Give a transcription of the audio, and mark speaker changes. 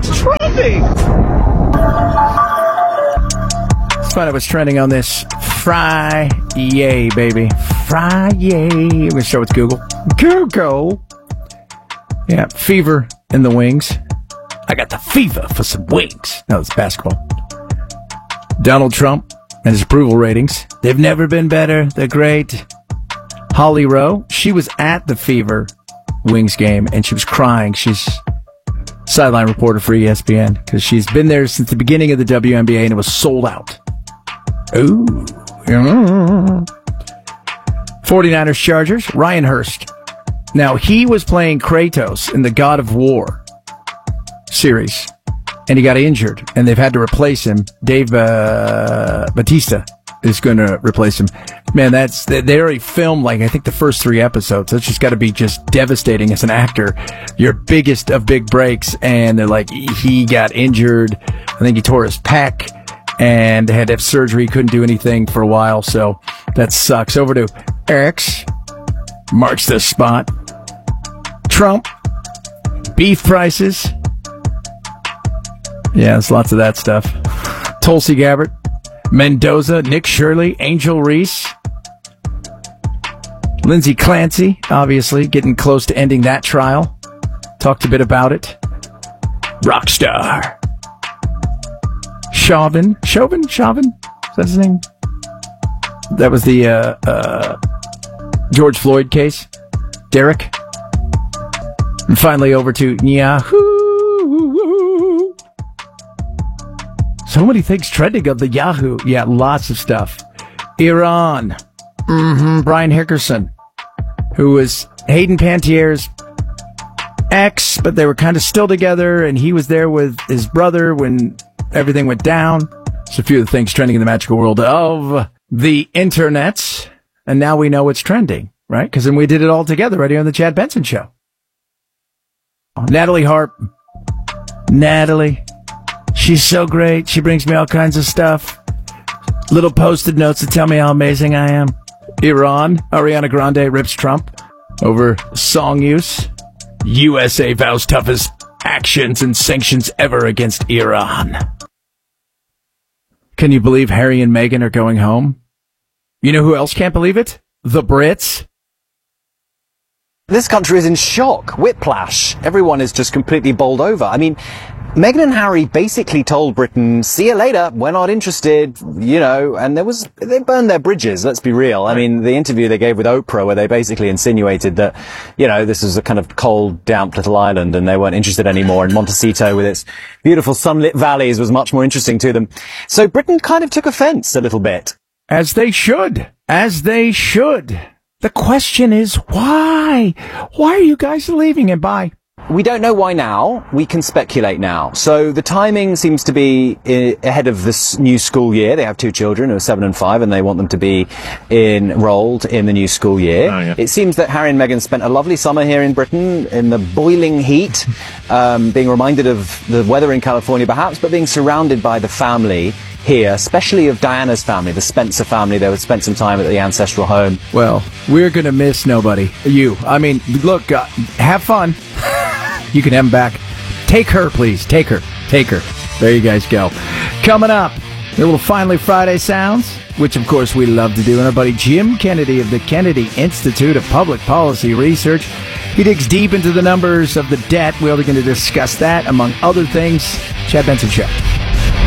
Speaker 1: What's trending?
Speaker 2: Let's find out what's trending on this Friday, baby. Friday. We're going to start with Google. Google. Yeah, fever in the wings. I got the fever for some wings. No, it's basketball. Donald Trump and his approval ratings. They've never been better. They're great. Holly Rowe, she was at the Fever Wings game, and she was crying. She's sideline reporter for ESPN, because she's been there since the beginning of the WNBA, and it was sold out. Ooh. 49ers Chargers, Ryan Hurst. Now, he was playing Kratos in the God of War series, and he got injured, and they've had to replace him. Dave Bautista is going to replace him. Man, they already filmed, I think, the first 3 episodes. That's just got to be just devastating as an actor. Your biggest of big breaks, and they're like, he got injured. I think he tore his pec, and had to have surgery. Couldn't do anything for a while, so that sucks. Over to X. Marks the spot. Trump. Beef prices. Yeah, there's lots of that stuff. Tulsi Gabbard. Mendoza. Nick Shirley. Angel Reese. Lindsay Clancy, obviously, getting close to ending that trial. Talked a bit about it. Rockstar. Chauvin? Is that his name? That was the George Floyd case. Derek. And finally over to Yahoo. So many things trending of the Yahoo. Yeah, lots of stuff. Iran. Brian Hickerson, who was Hayden Pantiere's ex, but they were kind of still together, and he was there with his brother when everything went down. It's a few of the things trending in the magical world of the internet, and now we know what's trending, right? Because then we did it all together right here on the Chad Benson Show. Natalie Harp. Natalie. She's so great. She brings me all kinds of stuff. Little post-it notes to tell me how amazing I am. Iran. Ariana Grande rips Trump over song use. USA vows toughest actions and sanctions ever against Iran. Can you believe Harry and Meghan are going home? You know who else can't believe it? The Brits.
Speaker 3: This country is in shock. Whiplash. Everyone is just completely bowled over. I mean, Meghan and Harry basically told Britain, see you later, we're not interested, and they burned their bridges, let's be real. I mean, the interview they gave with Oprah, where they basically insinuated that, this was a kind of cold, damp little island and they weren't interested anymore, and Montecito with its beautiful sunlit valleys was much more interesting to them. So Britain kind of took offense a little bit.
Speaker 2: As they should. As they should. The question is, why? Why are you guys leaving, and bye?
Speaker 3: We don't know why now. We can speculate now. So the timing seems to be ahead of this new school year. They have 2 children who are 7 and 5, and they want them to be enrolled in the new school year. Oh, yeah. It seems that Harry and Meghan spent a lovely summer here in Britain in the boiling heat, being reminded of the weather in California perhaps, but being surrounded by the family here, especially of Diana's family, the Spencer family. They would spend some time at the ancestral home.
Speaker 2: Well, we're going to miss nobody. You. I mean, look, have fun. You can have them back. Take her, please. Take her. Take her. There you guys go. Coming up, a little Finally Friday sounds, which, of course, we love to do. And our buddy Jim Kennedy of the Kennedy Institute of Public Policy Research. He digs deep into the numbers of the debt. We're going to discuss that, among other things. Chad Benson Show.